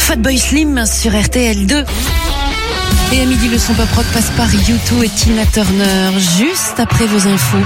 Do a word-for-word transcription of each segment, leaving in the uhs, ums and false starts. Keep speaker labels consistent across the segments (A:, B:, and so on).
A: Fatboy Slim sur R T L deux. Et à midi, le son pop rock passe par U deux et Tina Turner, juste après vos infos.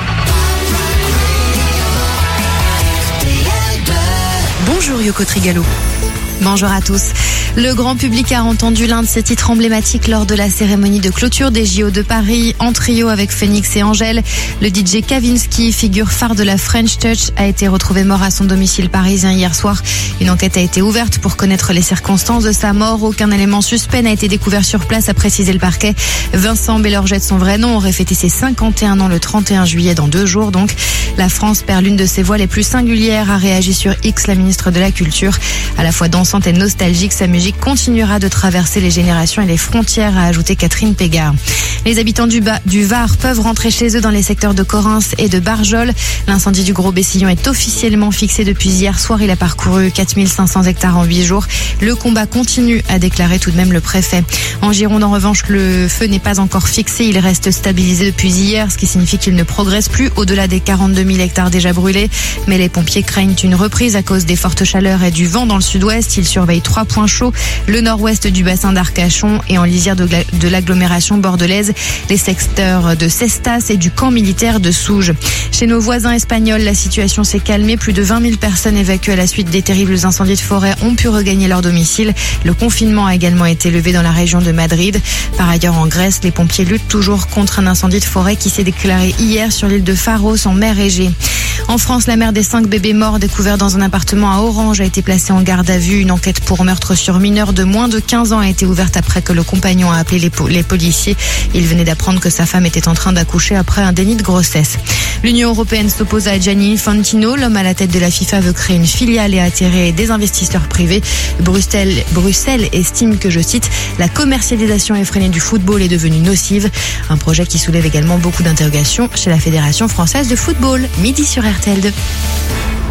A: Bonjour Yoko Trigalo.
B: Bonjour à tous. Le grand public a entendu l'un de ses titres emblématiques lors de la cérémonie de clôture des J O de Paris, en trio avec Phoenix et Angèle. Le D J Kavinsky, figure phare de la French Touch, a été retrouvé mort à son domicile parisien hier soir. Une enquête a été ouverte pour connaître les circonstances de sa mort. Aucun élément suspect n'a été découvert sur place, a précisé le parquet. Vincent Bellorget, de son vrai nom, aurait fêté ses cinquante et un ans le trente et un juillet, dans deux jours donc. La France perd l'une de ses voix les plus singulières, a réagi sur X la ministre de la Culture. À la fois dansante et nostalgique, sa musique continuera de traverser les générations et les frontières, a ajouté Catherine Pégard. Les habitants du, Ba- du Var peuvent rentrer chez eux dans les secteurs de Correns et de Barjol. L'incendie du Gros Bessillon est officiellement fixé depuis hier soir. Il a parcouru quatre mille cinq cents hectares en huit jours. Le combat continue, a déclaré tout de même le préfet. En Gironde, en revanche, le feu n'est pas encore fixé. Il reste stabilisé depuis hier, ce qui signifie qu'il ne progresse plus au-delà des quarante-deux mille hectares déjà brûlés. Mais les pompiers craignent une reprise à cause des fortes chaleurs et du vent dans le sud-ouest. Ils surveillent trois points chauds, le nord-ouest du bassin d'Arcachon et en lisière de, de l'agglomération bordelaise, les secteurs de Cestas et du camp militaire de Souges. Chez nos voisins espagnols, la situation s'est calmée. Plus de vingt mille personnes évacuées à la suite des terribles incendies de forêt ont pu regagner leur domicile. Le confinement a également été levé dans la région de Madrid. Par ailleurs, en Grèce, les pompiers luttent toujours contre un incendie de forêt qui s'est déclaré hier sur l'île de Pharos en mer Égée. En France, la mère des cinq bébés morts découverts dans un appartement à Orange a été placée en garde à vue. Une enquête pour meurtre sur mineur de moins de quinze ans a été ouverte après que le compagnon a appelé les, po- les policiers. Il venait d'apprendre que sa femme était en train d'accoucher après un déni de grossesse. L'Union européenne s'oppose à Gianni Infantino. L'homme à la tête de la FIFA veut créer une filiale et attirer des investisseurs privés. Bruxelles, Bruxelles estime que, je cite, la commercialisation effrénée du football est devenue nocive. Un projet qui soulève également beaucoup d'interrogations chez la Fédération française de football. Midi sur R T L deux.